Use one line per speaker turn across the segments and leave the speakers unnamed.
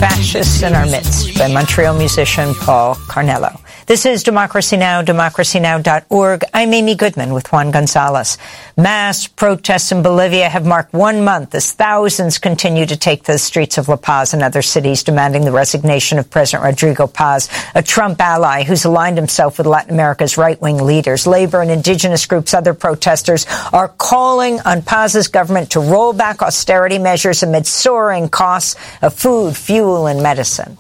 Fascists in Our Midst by Montreal musician Paul Carnello. This is Democracy Now!, democracynow.org. I'm Amy Goodman with Juan Gonzalez. Mass protests in Bolivia have marked 1 month as thousands continue to take to the streets of La Paz and other cities demanding the resignation of President Rodrigo Paz, a Trump ally who's aligned himself with Latin America's right-wing leaders. Labor and indigenous groups, other protesters, are calling on Paz's government to roll back austerity measures amid soaring costs of food, fuel, and medicine.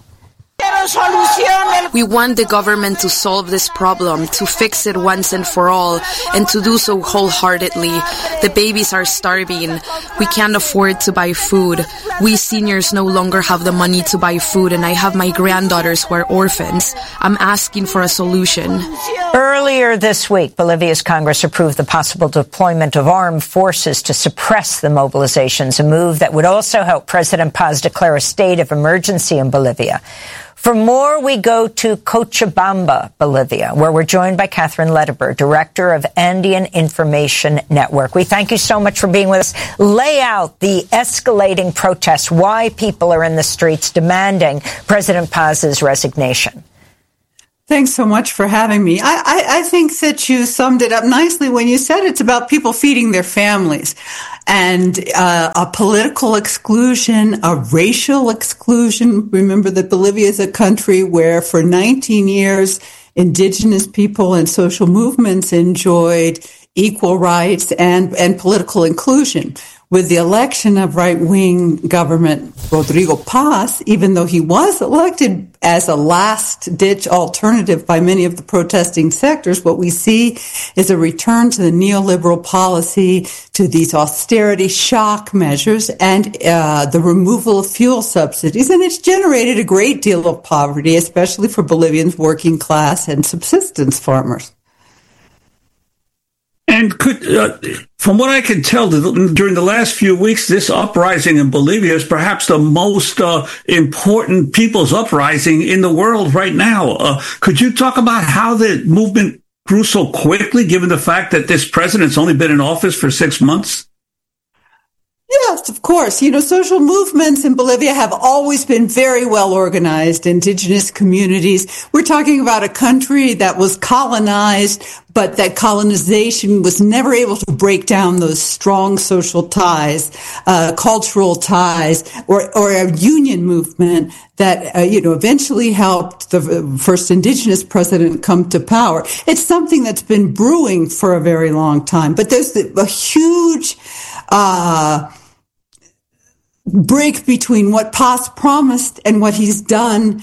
We want the government to solve this problem, to fix it once and for all, and to do so wholeheartedly. The babies are starving. We can't afford to buy food. We seniors no longer have the money to buy food, and I have my granddaughters who are orphans. I'm asking for a solution.
Earlier this week, Bolivia's Congress approved the possible deployment of armed forces to suppress the mobilizations, a move that would also help President Paz declare a state of emergency in Bolivia. For more, we go to Cochabamba, Bolivia, where we're joined by Catherine Lederberg, director of Andean Information Network. We thank you so much for being with us. Lay out the escalating protests, why people are in the streets demanding President Paz's resignation.
Thanks so much for having me. I think that you summed it up nicely when you said it's about people feeding their families and a political exclusion, a racial exclusion. Remember that Bolivia is a country where for 19 years, indigenous people and social movements enjoyed equal rights and political inclusion. With the election of right-wing government Rodrigo Paz, even though he was elected as a last-ditch alternative by many of the protesting sectors, what we see is a return to the neoliberal policy, to these austerity shock measures, and the removal of fuel subsidies. And it's generated a great deal of poverty, especially for Bolivians working class and subsistence farmers.
And from what I can tell, during the last few weeks, this uprising in Bolivia is perhaps the most important people's uprising in the world right now. Could you talk about how the movement grew so quickly, given the fact that this president's only been in office for 6 months?
Yes, of course. You know, social movements in Bolivia have always been very well organized, indigenous communities. We're talking about a country that was colonized, but that colonization was never able to break down those strong social ties, cultural ties, or a union movement that, eventually helped the first indigenous president come to power. It's something that's been brewing for a very long time, but there's a huge break between what Paz promised and what he's done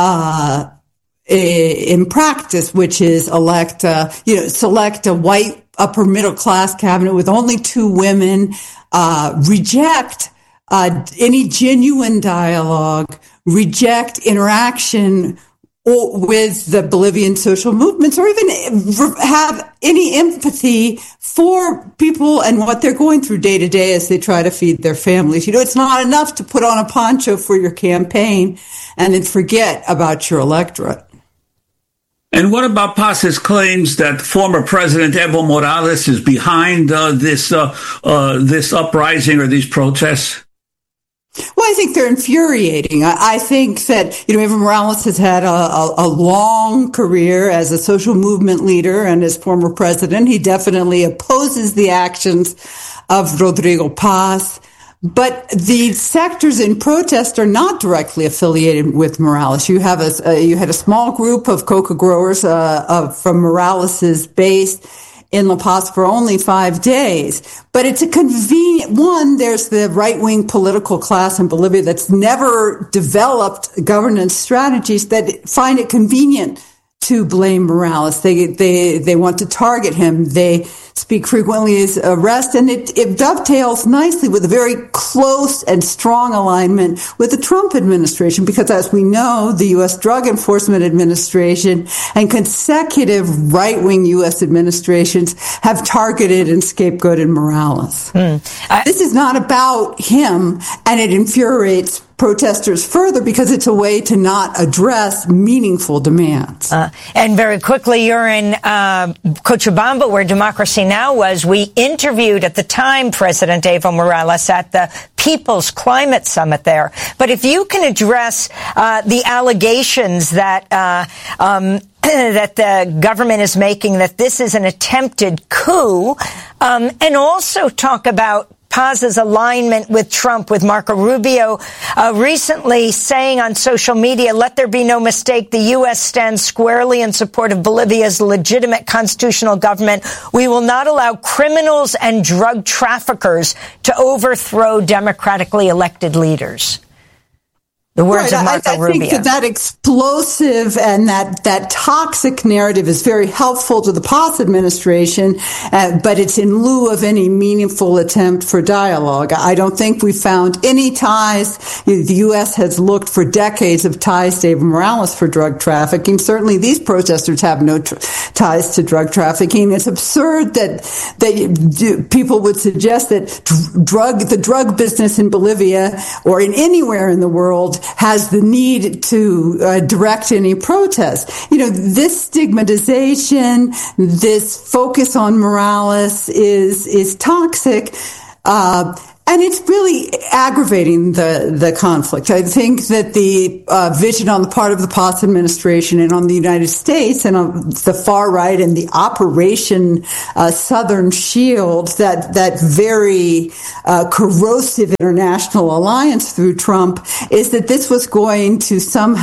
in practice, which is select a white upper middle class cabinet with only 2 women, reject any genuine dialogue, reject interaction with the Bolivian social movements, or even have any empathy for people and what they're going through day to day as they try to feed their families. You know, it's not enough to put on a poncho for your campaign and then forget about your electorate.
And what about Paz's claims that former President Evo Morales is behind this uprising or these protests?
Well, I think they're infuriating. I think that, Evo Morales has had a long career as a social movement leader and as former president. He definitely opposes the actions of Rodrigo Paz. But the sectors in protest are not directly affiliated with Morales. You had a small group of coca growers from Morales's base in La Paz for only 5 days. But it's a convenient one. There's the right-wing political class in Bolivia that's never developed governance strategies that find it convenient to blame Morales. They want to target him. They speak frequently as arrest, and it dovetails nicely with a very close and strong alignment with the Trump administration, because as we know, the U.S. Drug Enforcement Administration and consecutive right-wing U.S. administrations have targeted and scapegoated Morales. This is not about him, and it infuriates protesters further because it's a way to not address meaningful demands.
And very quickly, you're in Cochabamba, where Democracy Now! Was. We interviewed at the time President Evo Morales at the People's Climate Summit there. But if you can address the allegations that that the government is making, that this is an attempted coup, and also talk about Paz's alignment with Trump, with Marco Rubio recently saying on social media, "Let there be no mistake, the U.S. stands squarely in support of Bolivia's legitimate constitutional government. We will not allow criminals and drug traffickers to overthrow democratically elected leaders." The words of Marco Rubio.
I think that explosive and that toxic narrative is very helpful to the Paz administration, but it's in lieu of any meaningful attempt for dialogue. I don't think we found any ties. The U.S. has looked for decades of ties to Evo Morales for drug trafficking. Certainly these protesters have no ties to drug trafficking. It's absurd that people would suggest that the drug business in Bolivia or in anywhere in the world has the need to direct any protest. This stigmatization, this focus on Morales is toxic. And it's really aggravating the conflict. I think that the vision on the part of the Paz administration and on the United States and on the far right and the Operation Southern Shield, that very corrosive international alliance through Trump, is that this was going to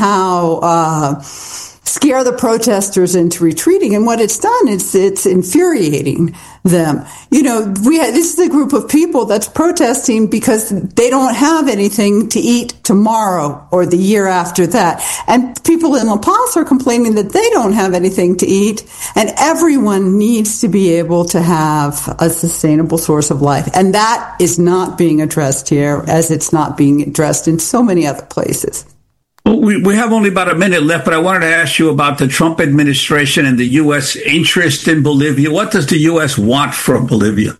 somehow scare the protesters into retreating. And what it's done is it's infuriating them. This is a group of people that's protesting because they don't have anything to eat tomorrow or the year after that. And people in La Paz are complaining that they don't have anything to eat. And everyone needs to be able to have a sustainable source of life. And that is not being addressed here, as it's not being addressed in so many other places.
We have only about a minute left, but I wanted to ask you about the Trump administration and the U.S. interest in Bolivia. What does the U.S. want from Bolivia?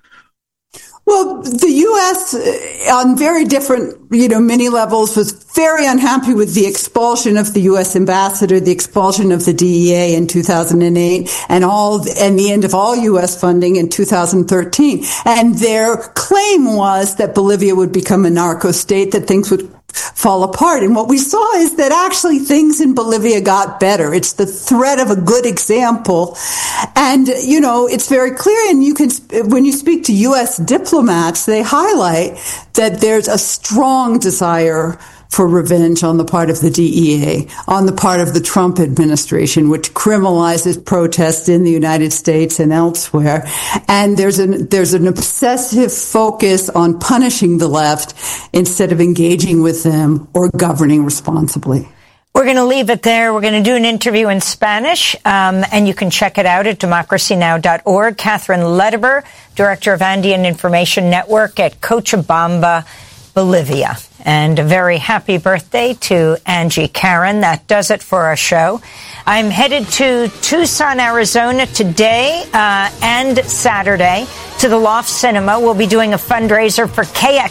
Well, the U.S. on very different, many levels was very unhappy with the expulsion of the U.S. ambassador, the expulsion of the DEA in 2008, and the end of all U.S. funding in 2013. And their claim was that Bolivia would become a narco state, that things would fall apart. And what we saw is that actually things in Bolivia got better. It's the threat of a good example. And, it's very clear. And when you speak to U.S. diplomats, they highlight that there's a strong desire for revenge on the part of the DEA, on the part of the Trump administration, which criminalizes protests in the United States and elsewhere. And there's an obsessive focus on punishing the left instead of engaging with them or governing responsibly.
We're going to leave it there. We're going to do an interview in Spanish, and you can check it out at democracynow.org. Catherine Lederber, Director of Andean Information Network at Cochabamba, Bolivia. And a very happy birthday to Angie Karen. That does it for our show. I'm headed to Tucson, Arizona today and Saturday to the Loft Cinema. We'll be doing a fundraiser for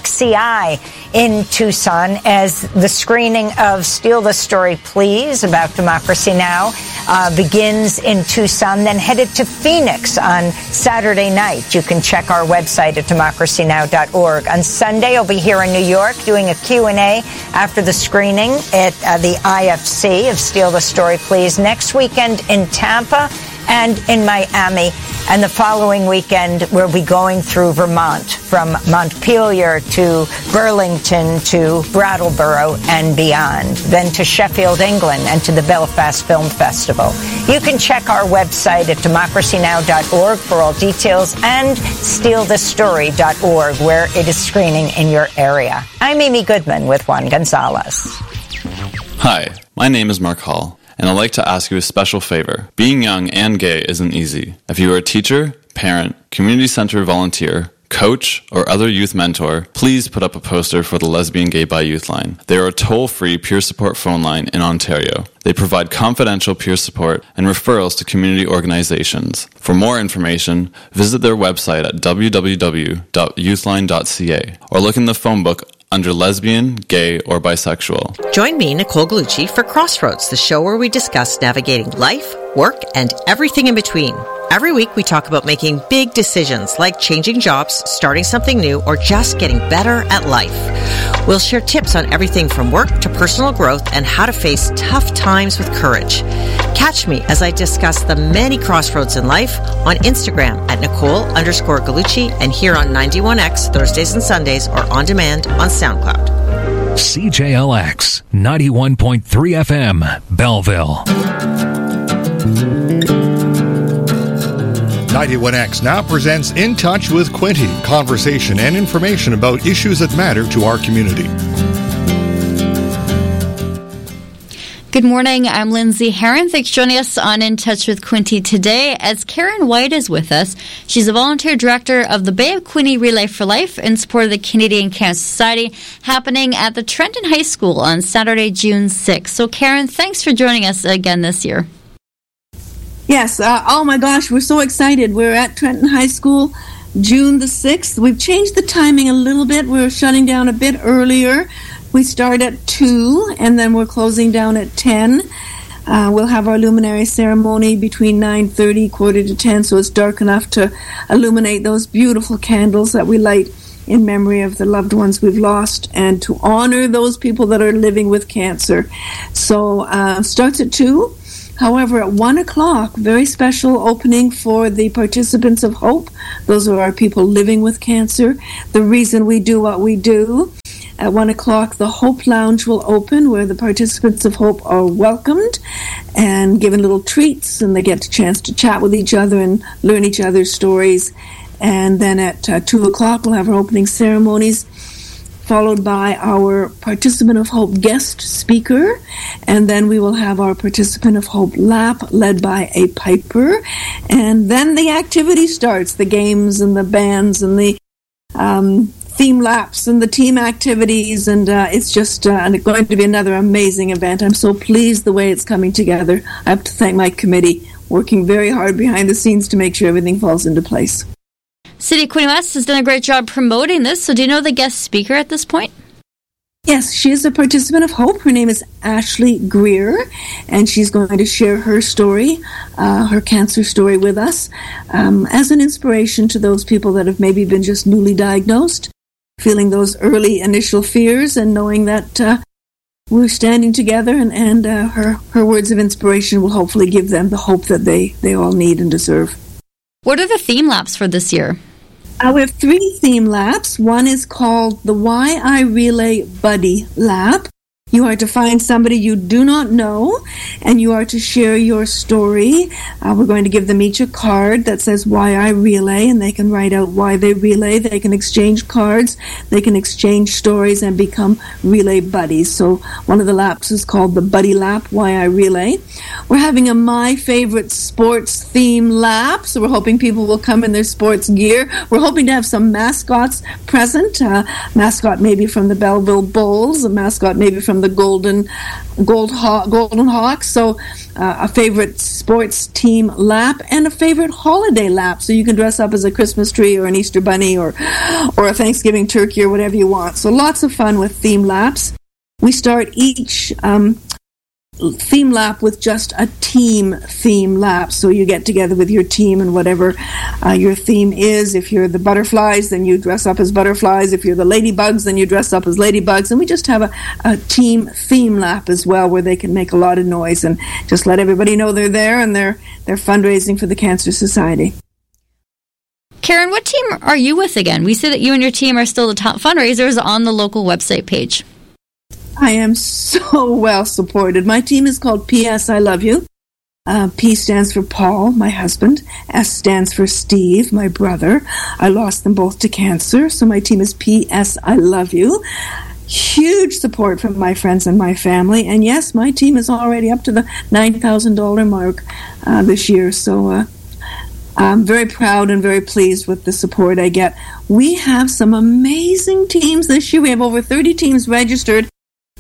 KXCI in Tucson as the screening of Steal the Story, Please, about Democracy Now! Begins in Tucson, then headed to Phoenix on Saturday night. You can check our website at democracynow.org. On Sunday, I'll be here in New York doing a Q&A after the screening at the IFC of Steal the Story, Please. Next weekend in Tampa and in Miami. And the following weekend, we'll be going through Vermont, from Montpelier to Burlington to Brattleboro and beyond, then to Sheffield, England, and to the Belfast Film Festival. You can check our website at democracynow.org for all details, and stealthestory.org, where it is screening in your area. I'm Amy Goodman with Juan Gonzalez.
Hi, my name is Mark Hall, and I'd like to ask you a special favor. Being young and gay isn't easy. If you are a teacher, parent, community center volunteer, coach, or other youth mentor, please put up a poster for the Lesbian Gay Bi Youth Line. They are a toll-free peer support phone line in Ontario. They provide confidential peer support and referrals to community organizations. For more information, visit their website at www.youthline.ca or look in the phone book under lesbian, gay, or bisexual.
Join me, Nicole Gallucci, for Crossroads, the show where we discuss navigating life, work, and everything in between. Every week, we talk about making big decisions like changing jobs, starting something new, or just getting better at life. We'll share tips on everything from work to personal growth and how to face tough times with courage. Catch me as I discuss the many crossroads in life on Instagram at Nicole_Gallucci and here on 91X Thursdays and Sundays or on demand on SoundCloud.
CJLX 91.3 FM, Belleville.
91X now presents In Touch with Quinty, conversation and information about issues that matter to our community.
Good morning, I'm Lindsay Herron. Thanks for joining us on In Touch with Quinty today as Karen White is with us. She's a volunteer director of the Bay of Quinte Relay for Life in support of the Canadian Cancer Society, happening at the Trenton High School on Saturday, June 6th. So Karen, thanks for joining us again this year.
Yes, oh my gosh, we're so excited. We're at Trenton High School, June the 6th. We've changed the timing a little bit. We're shutting down a bit earlier. We start at 2, and then we're closing down at 10. We'll have our luminary ceremony between 9:30, quarter to 10, so it's dark enough to illuminate those beautiful candles that we light in memory of the loved ones we've lost and to honor those people that are living with cancer. So starts at 2. However, at 1 o'clock, very special opening for the participants of Hope. Those are our people living with cancer. The reason we do what we do. At 1 o'clock, the Hope Lounge will open, where the participants of Hope are welcomed and given little treats, and they get a chance to chat with each other and learn each other's stories. And then at 2 o'clock, we'll have our opening ceremonies, followed by our Participant of Hope guest speaker, and then we will have our Participant of Hope lap led by a piper, and then the activity starts, the games and the bands and the theme laps and the team activities, and it's just going to be another amazing event. I'm so pleased the way it's coming together. I have to thank my committee, working very hard behind the scenes to make sure everything falls into place.
City of Quinte West has done a great job promoting this, so do you know the guest speaker at this point?
Yes, she is a Participant of Hope. Her name is Ashley Greer, and she's going to share her story, her cancer story with us, as an inspiration to those people that have maybe been just newly diagnosed, feeling those early initial fears and knowing that we're standing together, and her words of inspiration will hopefully give them the hope that they all need and deserve.
What are the theme laps for this year?
We have 3 theme laps. One is called the Why I Relay Buddy Lap. You are to find somebody you do not know, and you are to share your story. We're going to give them each a card that says Why I Relay, and they can write out why they relay. They can exchange cards, they can exchange stories, and become relay buddies. So one of the laps is called the Buddy Lap, Why I Relay. We're having a My Favorite Sports theme lap, so we're hoping people will come in their sports gear. We're hoping to have some mascots present. Mascot maybe from the Belleville Bulls, a mascot maybe from the Golden Hawks. So a favorite sports team lap and a favorite holiday lap. So you can dress up as a Christmas tree or an Easter bunny or a Thanksgiving turkey or whatever you want. So lots of fun with theme laps. We start each theme lap with just a team theme lap. So you get together with your team and whatever your theme is. If you're the butterflies, then you dress up as butterflies. If you're the ladybugs, then you dress up as ladybugs. And we just have a team theme lap as well, where they can make a lot of noise and just let everybody know they're there and they're fundraising for the Cancer Society.
Karen, what team are you with again? We see that you and your team are still the top fundraisers on the local website page.
I am so well supported. My team is called P.S. I Love You. P stands for Paul, my husband. S stands for Steve, my brother. I lost them both to cancer, so my team is P.S. I Love You. Huge support from my friends and my family. And yes, my team is already up to the $9,000 mark this year. So I'm very proud and very pleased with the support I get. We have some amazing teams this year. We have over 30 teams registered.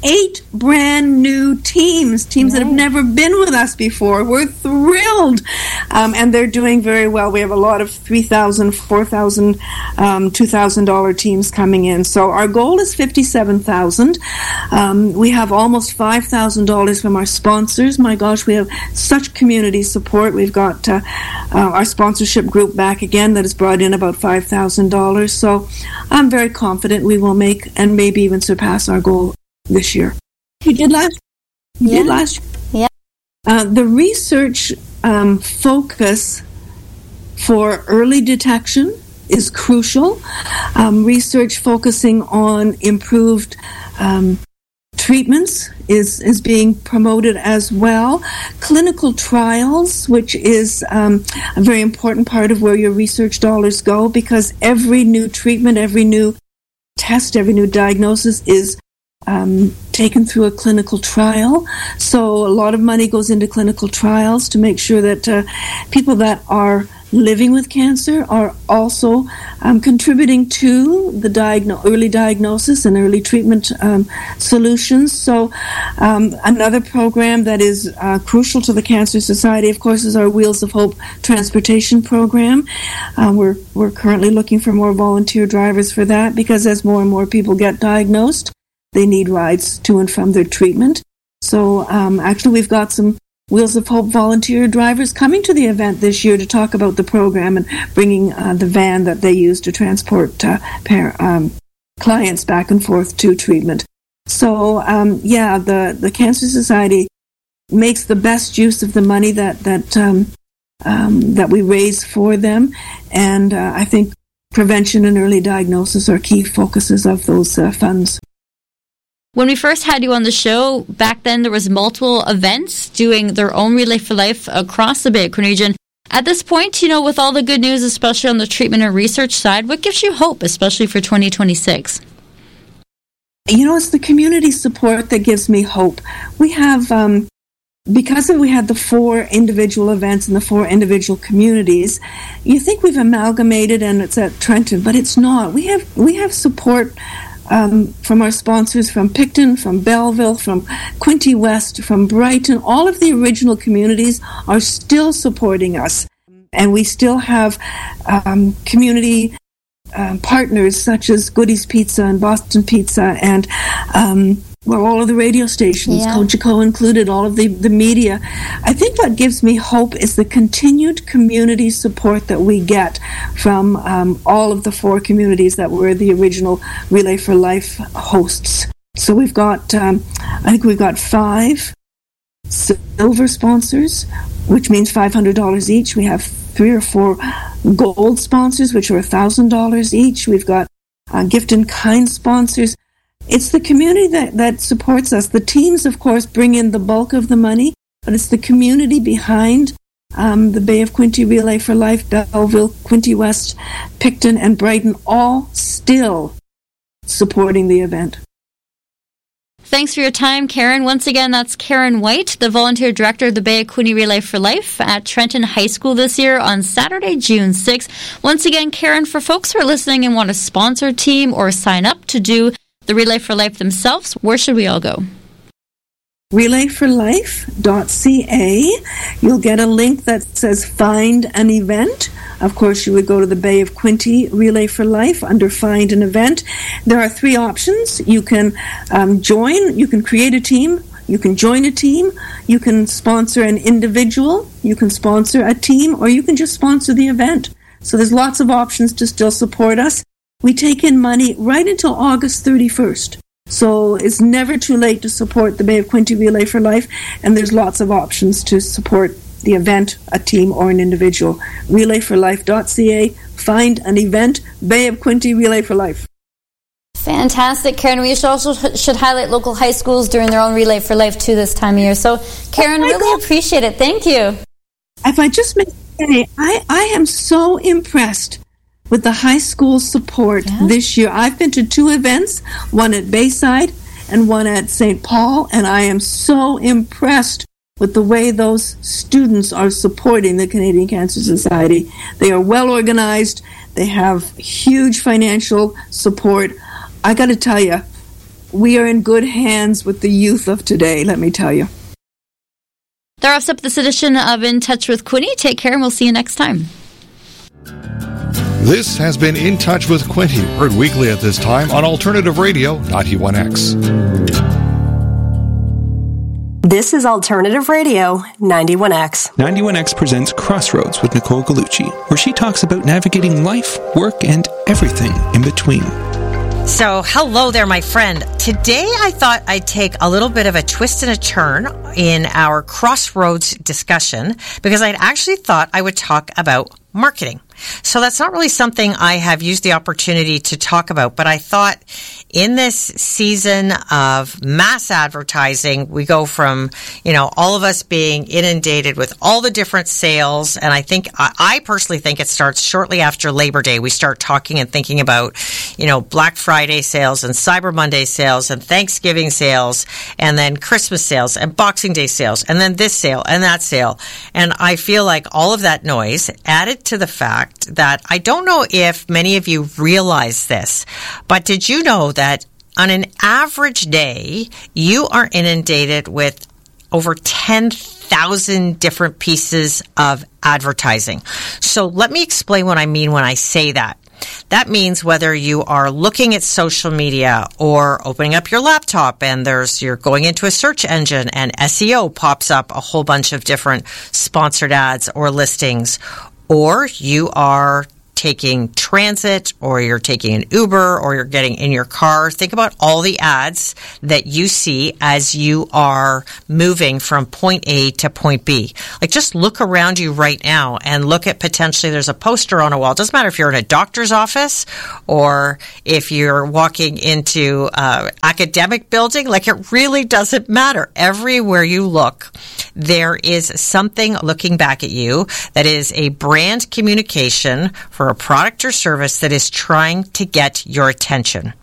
8 brand new teams that have never been with us before. We're thrilled. And they're doing very well. We have a lot of $3,000, $4,000, $2,000 teams coming in. So our goal is $57,000. We have almost $5,000 from our sponsors. My gosh, we have such community support. We've got our sponsorship group back again that has brought in about $5,000. So I'm very confident we will make and maybe even surpass our goal this year. You did last year?
Yeah.
The research focus for early detection is crucial. Research focusing on improved treatments is being promoted as well. Clinical trials, which is a very important part of where your research dollars go, because every new treatment, every new test, every new diagnosis is taken through a clinical trial. So a lot of money goes into clinical trials to make sure that people that are living with cancer are also contributing to the early diagnosis and early treatment solutions. So another program that is crucial to the Cancer Society, of course, is our Wheels of Hope transportation program. We're currently looking for more volunteer drivers for that, because as more and more people get diagnosed, they need rides to and from their treatment. So actually we've got some Wheels of Hope volunteer drivers coming to the event this year to talk about the program and bringing the van that they use to transport clients back and forth to treatment. So the Cancer Society makes the best use of the money that we raise for them, and I think prevention and early diagnosis are key focuses of those funds.
When we first had you on the show, back then there was multiple events doing their own Relay for Life across the Bay of Quinte region. At this point, with all the good news, especially on the treatment and research side, what gives you hope, especially for 2026?
It's the community support that gives me hope. We have, because we had the 4 individual events in the 4 individual communities, you think we've amalgamated and it's at Trenton, but it's not. We have support from our sponsors from Picton, from Belleville, from Quinte West, from Brighton. All of the original communities are still supporting us. And we still have community partners such as Goody's Pizza and Boston Pizza and all of the radio stations, Cogeco included, all of the media. I think what gives me hope is the continued community support that we get from all of the 4 communities that were the original Relay for Life hosts. So we've got, I think we've got 5 silver sponsors, which means $500 each. We have 3 or 4 gold sponsors, which are $1,000 each. We've got gift in kind sponsors. It's the community that supports us. The teams, of course, bring in the bulk of the money, but it's the community behind the Bay of Quinte Relay for Life, Belleville, Quinte West, Picton, and Brighton, all still supporting the event.
Thanks for your time, Karen. Once again, that's Karen White, the volunteer director of the Bay of Quinte Relay for Life at Trenton High School this year on Saturday, June 6th. Once again, Karen, for folks who are listening and want to sponsor a team or sign up to do the Relay for Life themselves, where should we all go?
relayforlife.ca. You'll get a link that says Find an Event. Of course, you would go to the Bay of Quinte Relay for Life under Find an Event. There are 3 options. You can join, you can create a team, you can join a team, you can sponsor an individual, you can sponsor a team, or you can just sponsor the event. So there's lots of options to still support us. We take in money right until August 31st. So it's never too late to support the Bay of Quinte Relay for Life, and there's lots of options to support the event, a team, or an individual. relayforlife.ca, find an event, Bay of Quinte Relay for Life.
Fantastic, Karen. We should highlight local high schools doing their own Relay for Life too this time of year. So, Karen, really appreciate it. Thank you.
If I just may say, I am so impressed with the high school support this year. I've been to 2 events, one at Bayside and one at St. Paul, and I am so impressed with the way those students are supporting the Canadian Cancer Society. They are well organized. They have huge financial support. I got to tell you, we are in good hands with the youth of today, let me tell you.
That wraps up this edition of In Touch with Quinny. Take care, and we'll see you next time.
This has been In Touch with Quinty, heard weekly at this time on Alternative Radio 91X.
This is Alternative Radio 91X.
91X presents Crossroads with Nicole Gallucci, where she talks about navigating life, work, and everything in between.
So, hello there, my friend. Today, I thought I'd take a little bit of a twist and a turn in our Crossroads discussion because I'd actually thought I would talk about marketing. So that's not really something I have used the opportunity to talk about, but I thought in this season of mass advertising, we go from, all of us being inundated with all the different sales. And I personally think it starts shortly after Labor Day. We start talking and thinking about, Black Friday sales and Cyber Monday sales and Thanksgiving sales and then Christmas sales and Boxing Day sales and then this sale and that sale. And I feel like all of that noise added to the fact that I don't know if many of you realize this, but did you know that on an average day, you are inundated with over 10,000 different pieces of advertising? So let me explain what I mean when I say that. That means whether you are looking at social media or opening up your laptop and you're going into a search engine and SEO pops up a whole bunch of different sponsored ads or listings, or you are taking transit, or you're taking an Uber, or you're getting in your car. Think about all the ads that you see as you are moving from point A to point B. Like, just look around you right now and look at potentially there's a poster on a wall. It doesn't matter if you're in a doctor's office or if you're walking into an academic building. Like, it really doesn't matter. Everywhere you look, there is something looking back at you that is a brand communication for a product or service that is trying to get your attention.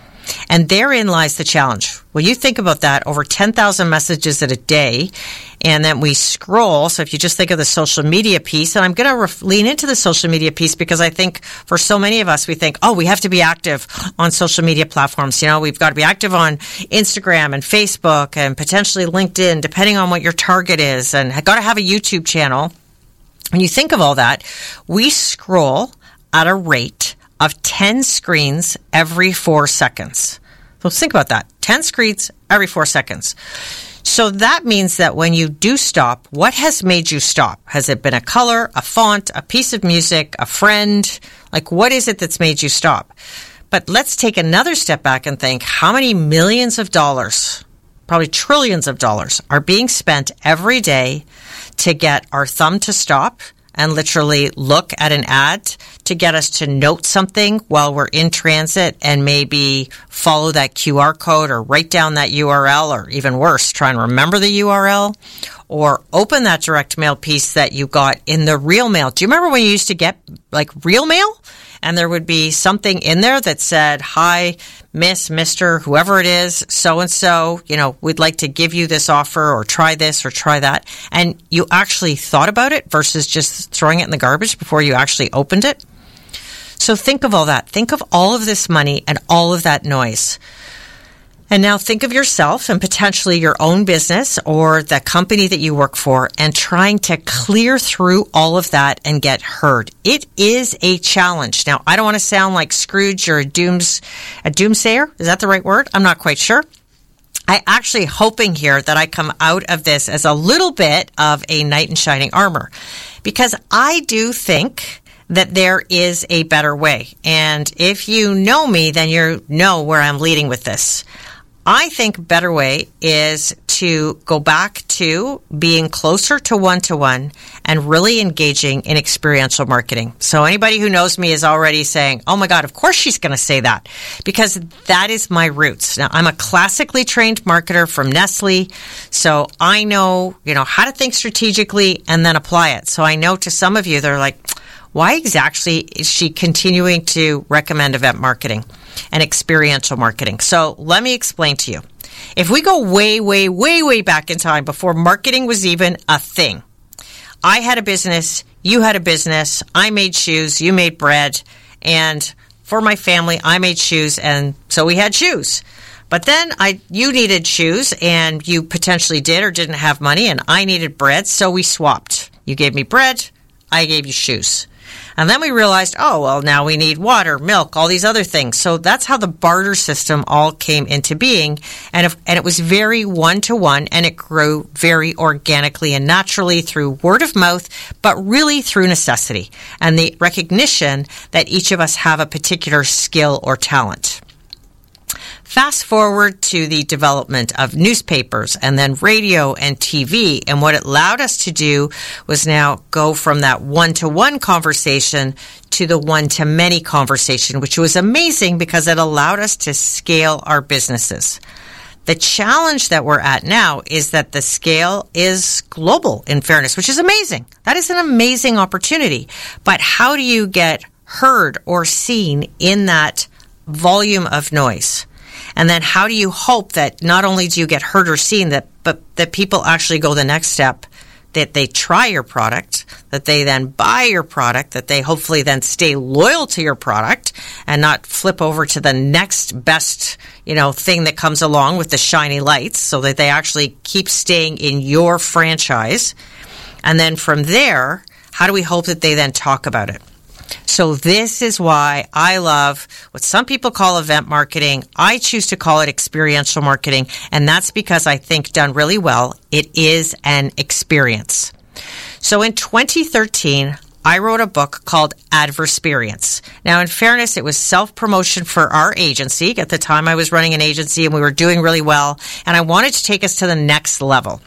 And therein lies the challenge. Well, you think about that, over 10,000 messages a day, and then we scroll. So if you just think of the social media piece, and I'm going to lean into the social media piece because I think for so many of us, we think, we have to be active on social media platforms. We've got to be active on Instagram and Facebook and potentially LinkedIn, depending on what your target is, and got to have a YouTube channel. When you think of all that, we scroll at a rate of 10 screens every 4 seconds. So think about that. 10 screens every 4 seconds. So that means that when you do stop, what has made you stop? Has it been a color, a font, a piece of music, a friend? Like, what is it that's made you stop? But let's take another step back and think, how many millions of dollars, probably trillions of dollars, are being spent every day to get our thumb to stop and literally look at an ad to get us to note something while we're in transit and maybe follow that QR code or write down that URL, or even worse, try and remember the URL, or open that direct mail piece that you got in the real mail. Do you remember when you used to get like real mail? And there would be something in there that said, "Hi, Miss, Mr., whoever it is, so-and-so, we'd like to give you this offer, or try this or try that." And you actually thought about it versus just throwing it in the garbage before you actually opened it. So think of all that. Think of all of this money and all of that noise. And now think of yourself and potentially your own business or the company that you work for and trying to clear through all of that and get heard. It is a challenge. Now, I don't want to sound like Scrooge or a doomsayer. Is that the right word? I'm not quite sure. I actually hoping here that I come out of this as a little bit of a knight in shining armor, because I do think that there is a better way. And if you know me, then you know where I'm leading with this. I think a better way is to go back to being closer to one-to-one and really engaging in experiential marketing. So anybody who knows me is already saying, "Oh my God, of course she's going to say that," because that is my roots. Now, I'm a classically trained marketer from Nestle, so I know, how to think strategically and then apply it. So I know to some of you, they're like, why exactly is she continuing to recommend event marketing and experiential marketing? So let me explain to you. If we go way, way, way, way back in time before marketing was even a thing, I had a business, you had a business, I made shoes, you made bread, and for my family, I made shoes, and so we had shoes. But then you needed shoes, and you potentially did or didn't have money, and I needed bread, so we swapped. You gave me bread, I gave you shoes. And then we realized, oh, well, now we need water, milk, all these other things. So that's how the barter system all came into being. And it was very one-to-one, and it grew very organically and naturally through word of mouth, but really through necessity and the recognition that each of us have a particular skill or talent. Fast forward to the development of newspapers and then radio and TV. And what it allowed us to do was now go from that one-to-one conversation to the one-to-many conversation, which was amazing because it allowed us to scale our businesses. The challenge that we're at now is that the scale is global, in fairness, which is amazing. That is an amazing opportunity. But how do you get heard or seen in that volume of noise? And then how do you hope that not only do you get heard or seen, but that people actually go the next step, that they try your product, that they then buy your product, that they hopefully then stay loyal to your product and not flip over to the next best, thing that comes along with the shiny lights, so that they actually keep staying in your franchise. And then from there, how do we hope that they then talk about it? So this is why I love what some people call event marketing. I choose to call it experiential marketing, and that's because I think done really well, it is an experience. So in 2013, I wrote a book called Adversperience. Now, in fairness, it was self-promotion for our agency. At the time, I was running an agency, and we were doing really well, and I wanted to take us to the next level.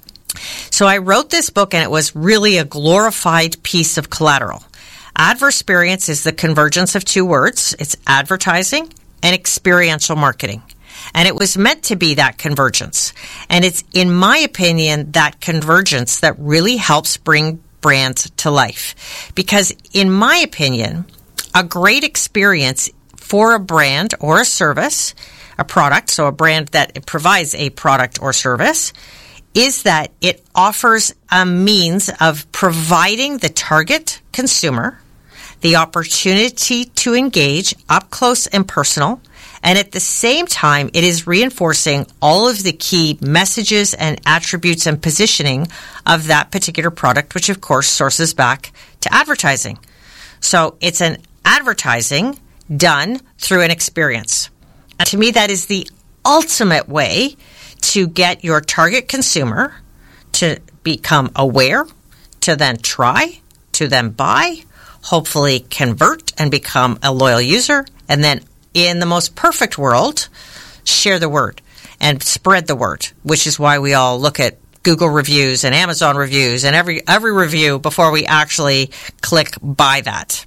So I wrote this book, and it was really a glorified piece of collateral. Adversperience is the convergence of two words. It's advertising and experiential marketing. And it was meant to be that convergence. And it's, in my opinion, that convergence that really helps bring brands to life. Because, in my opinion, a great experience for a brand or a service, a product, so a brand that provides a product or service, is that it offers a means of providing the target consumer the opportunity to engage up close and personal, and at the same time, it is reinforcing all of the key messages and attributes and positioning of that particular product, which of course sources back to advertising. So it's an advertising done through an experience. And to me, that is the ultimate way to get your target consumer to become aware, to then try, to then buy, hopefully convert and become a loyal user, and then in the most perfect world, share the word and spread the word, which is why we all look at Google reviews and Amazon reviews and every review before we actually click buy that.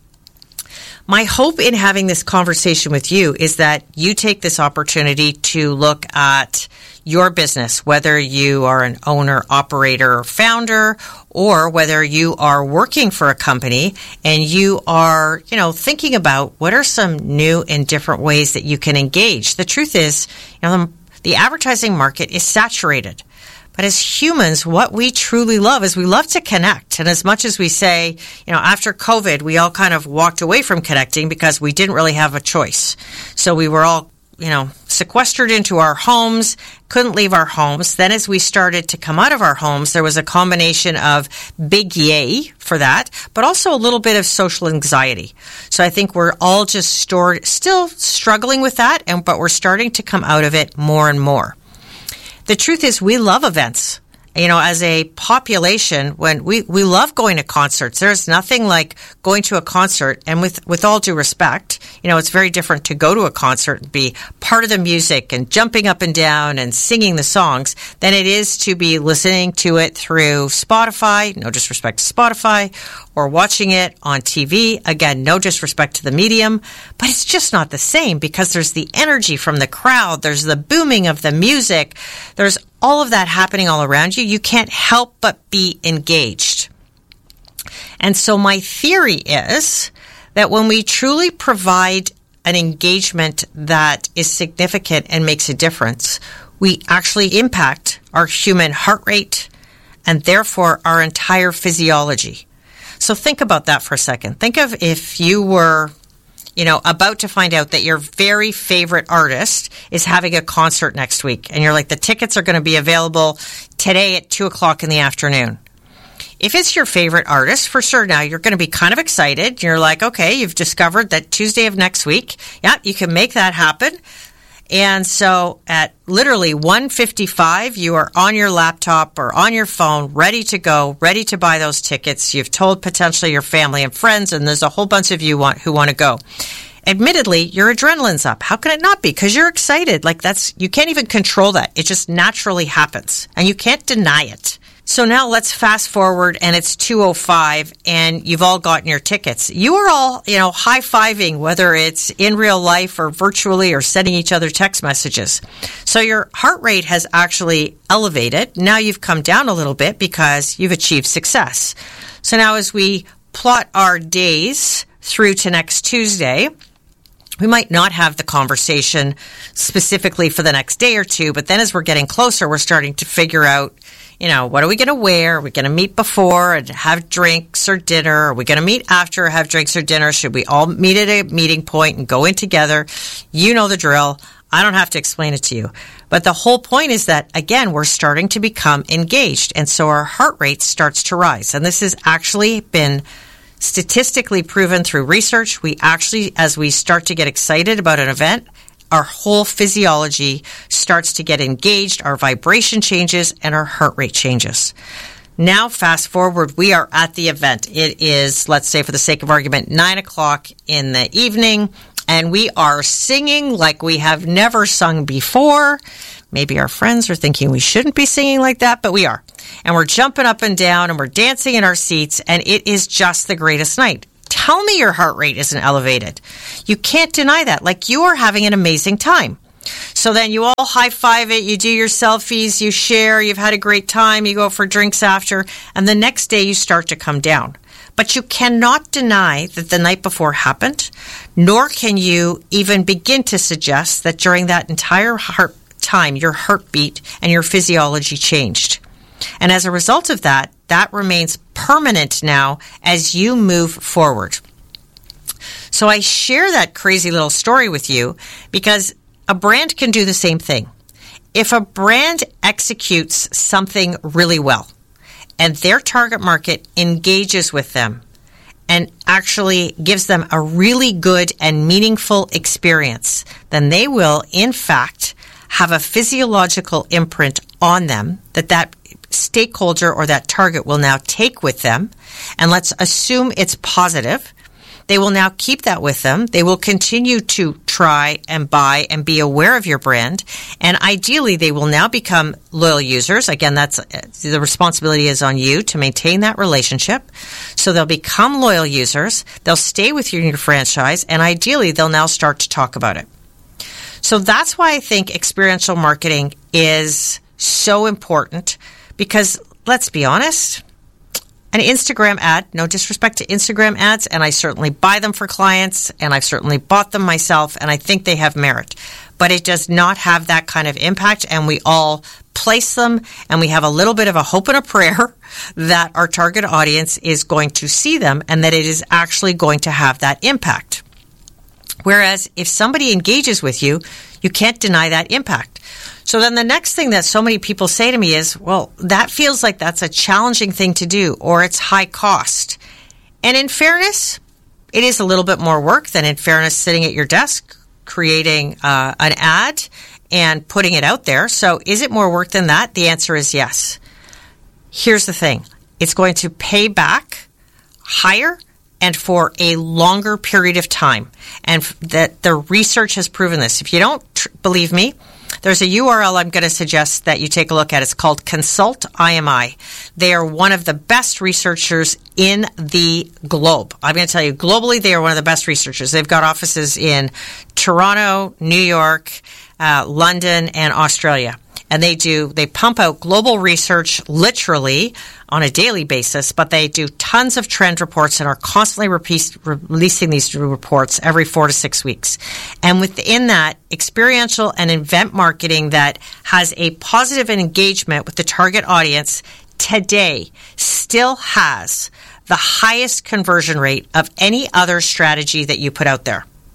My hope in having this conversation with you is that you take this opportunity to look at your business, whether you are an owner, operator, or founder, or whether you are working for a company and you are, thinking about what are some new and different ways that you can engage. The truth is, the advertising market is saturated. But as humans, what we truly love is we love to connect. And as much as we say, after COVID, we all kind of walked away from connecting because we didn't really have a choice. So we were all, sequestered into our homes, couldn't leave our homes. Then as we started to come out of our homes, there was a combination of big yay for that, but also a little bit of social anxiety. So I think we're all just still struggling with that, but we're starting to come out of it more and more. The truth is we love events. As a population, when we love going to concerts. There's nothing like going to a concert, and with all due respect, it's very different to go to a concert and be part of the music and jumping up and down and singing the songs than it is to be listening to it through Spotify, no disrespect to Spotify, or watching it on TV. Again, no disrespect to the medium, but it's just not the same because there's the energy from the crowd, there's the booming of the music, there's all of that happening all around you. You can't help but be engaged. And so my theory is that when we truly provide an engagement that is significant and makes a difference, we actually impact our human heart rate and therefore our entire physiology. So think about that for a second. Think of if you were, about to find out that your very favorite artist is having a concert next week. And you're like, the tickets are going to be available today at 2:00 in the afternoon. If it's your favorite artist, for sure now, you're going to be kind of excited. You're like, okay, you've discovered that Tuesday of next week, you can make that happen. And so at literally 1:55, you are on your laptop or on your phone, ready to go, ready to buy those tickets. You've told potentially your family and friends, and there's a whole bunch of you who want to go. Admittedly, your adrenaline's up. How can it not be? Because you're excited. You can't even control that. It just naturally happens, and you can't deny it. So now let's fast forward, and it's 2:05, and you've all gotten your tickets. You are all, high-fiving, whether it's in real life or virtually or sending each other text messages. So your heart rate has actually elevated. Now you've come down a little bit because you've achieved success. So now as we plot our days through to next Tuesday, we might not have the conversation specifically for the next day or two, but then as we're getting closer, we're starting to figure out, what are we going to wear? Are we going to meet before and have drinks or dinner? Are we going to meet after or have drinks or dinner? Should we all meet at a meeting point and go in together? You know the drill. I don't have to explain it to you. But the whole point is that, again, we're starting to become engaged. And so our heart rate starts to rise. And this has actually been statistically proven through research. We actually, as we start to get excited about an event, our whole physiology starts to get engaged, our vibration changes, and our heart rate changes. Now, fast forward, we are at the event. It is, let's say for the sake of argument, 9:00 in the evening, and we are singing like we have never sung before. Maybe our friends are thinking we shouldn't be singing like that, but we are. And we're jumping up and down, and we're dancing in our seats, and it is just the greatest night. Tell me your heart rate isn't elevated. You can't deny that. You are having an amazing time. So then you all high-five it, you do your selfies, you share, you've had a great time, you go for drinks after, and the next day you start to come down. But you cannot deny that the night before happened, nor can you even begin to suggest that during that entire time your heartbeat and your physiology changed. And as a result of that, that remains permanent now as you move forward. So I share that crazy little story with you because a brand can do the same thing. If a brand executes something really well and their target market engages with them and actually gives them a really good and meaningful experience, then they will, in fact, have a physiological imprint on them that stakeholder or that target will now take with them. And let's assume it's positive. They will now keep that with them. They will continue to try and buy and be aware of your brand. And ideally, they will now become loyal users. Again, that's the responsibility is on you to maintain that relationship. So they'll become loyal users. They'll stay with you in your franchise. And ideally, they'll now start to talk about it. So that's why I think experiential marketing is so important because, let's be honest, an Instagram ad, no disrespect to Instagram ads, and I certainly buy them for clients, and I've certainly bought them myself, and I think they have merit. But it does not have that kind of impact, and we all place them, and we have a little bit of a hope and a prayer that our target audience is going to see them and that it is actually going to have that impact. Whereas if somebody engages with you, you can't deny that impact. So then the next thing that so many people say to me is, well, that feels like that's a challenging thing to do or it's high cost. And in fairness, it is a little bit more work than in fairness sitting at your desk, creating an ad and putting it out there. So is it more work than that? The answer is yes. Here's the thing. It's going to pay back higher and for a longer period of time. And that the research has proven this. If you don't believe me, there's a URL I'm going to suggest that you take a look at. It's called Consult IMI. They are one of the best researchers in the globe. I'm going to tell you, globally, they are one of the best researchers. They've got offices in Toronto, New York, London, and Australia. And they pump out global research literally on a daily basis, but they do tons of trend reports and are constantly releasing these reports every 4 to 6 weeks. And within that, experiential and event marketing that has a positive engagement with the target audience today still has the highest conversion rate of any other strategy that you put out there.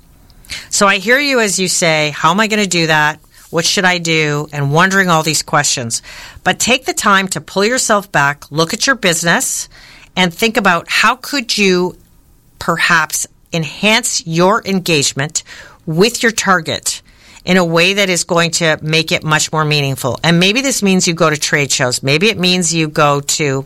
So I hear you as you say, how am I going to do that? What should I do? And wondering all these questions. But take the time to pull yourself back, look at your business, and think about how could you perhaps enhance your engagement with your target in a way that is going to make it much more meaningful. And maybe this means you go to trade shows. Maybe it means you go to,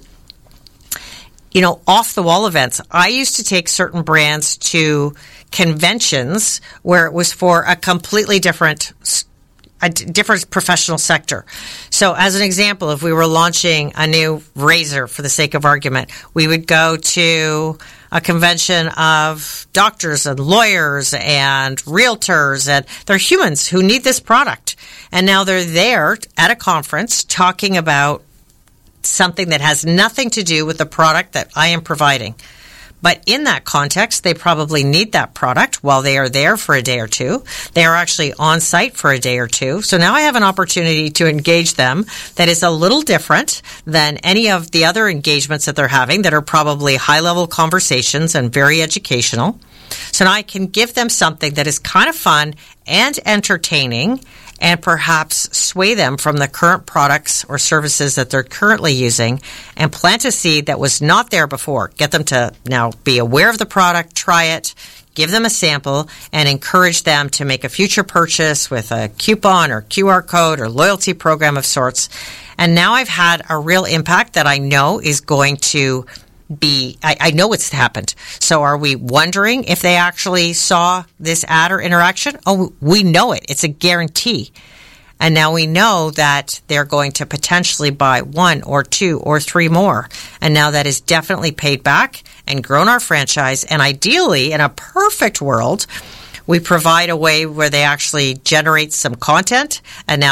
off-the-wall events. I used to take certain brands to conventions where it was for a completely different professional sector. So as an example, if we were launching a new razor, for the sake of argument, we would go to a convention of doctors and lawyers and realtors, and they're humans who need this product. And now they're there at a conference talking about something that has nothing to do with the product that I am providing. But in that context, they probably need that product while they are there for a day or two. They are actually on site for a day or two. So now I have an opportunity to engage them that is a little different than any of the other engagements that they're having that are probably high-level conversations and very educational. So now I can give them something that is kind of fun and entertaining and perhaps sway them from the current products or services that they're currently using and plant a seed that was not there before. Get them to now be aware of the product, try it, give them a sample, and encourage them to make a future purchase with a coupon or QR code or loyalty program of sorts. And now I've had a real impact that I know is going to I know it's happened. So are we wondering if they actually saw this ad or interaction? Oh, we know it. It's a guarantee. And now we know that they're going to potentially buy 1 or 2 or 3 more. And now that is definitely paid back and grown our franchise. And ideally, in a perfect world, we provide a way where they actually generate some content, and now